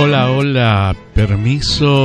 Hola, hola, permiso.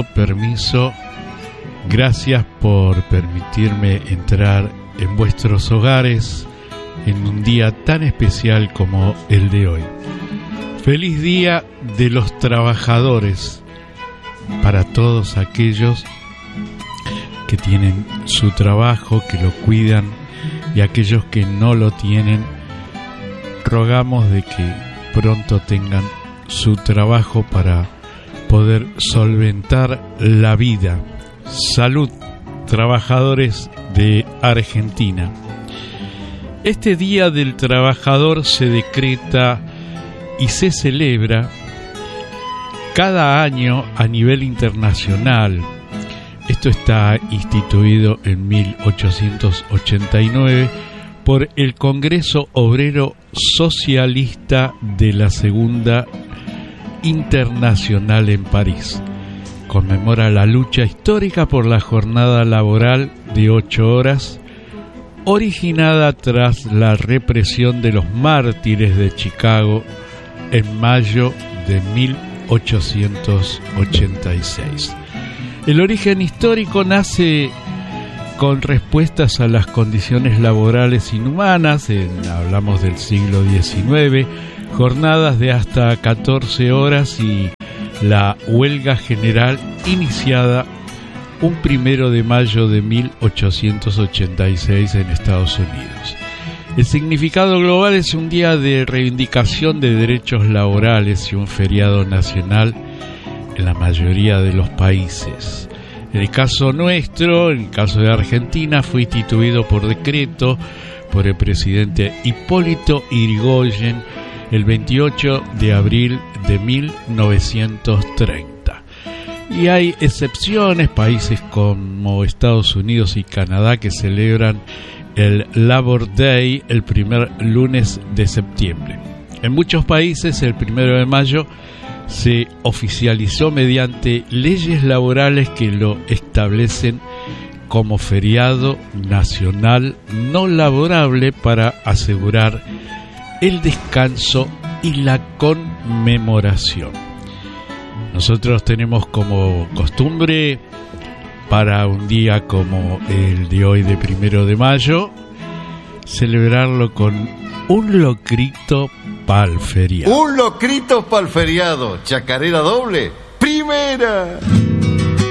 Gracias por permitirme entrar en vuestros hogares en un día tan especial como el de hoy. Feliz Día de los Trabajadores para todos aquellos que tienen su trabajo, que lo cuidan, y aquellos que no lo tienen. Rogamos de que pronto tengan su trabajo para poder solventar la vida. Salud, trabajadores de Argentina. Este Día del Trabajador se decreta y se celebra cada año a nivel internacional. Esto está instituido en 1889 por el Congreso Obrero Socialista de la Segunda Internacional en París. Conmemora la lucha histórica por la jornada laboral de 8 horas, originada tras la represión de los mártires de Chicago en mayo de 1886. El origen histórico nace con respuestas a las condiciones laborales inhumanas, hablamos del siglo XIX, jornadas de hasta 14 horas y la huelga general iniciada un 1 de mayo de 1886 en Estados Unidos. El significado global es un día de reivindicación de derechos laborales y un feriado nacional en la mayoría de los países. En el caso nuestro, en el caso de Argentina, fue instituido por decreto por el presidente Hipólito Yrigoyen el 28 de abril de 1930. Y hay excepciones, países como Estados Unidos y Canadá que celebran el Labor Day el primer lunes de septiembre. En muchos países el 1 de mayo se oficializó mediante leyes laborales que lo establecen como feriado nacional no laborable para asegurar el descanso y la conmemoración. Nosotros tenemos como costumbre, para un día como el de hoy de 1 de mayo, celebrarlo con un locrito pa'l feriado. Un locrito pa'l feriado, chacarera doble, primera.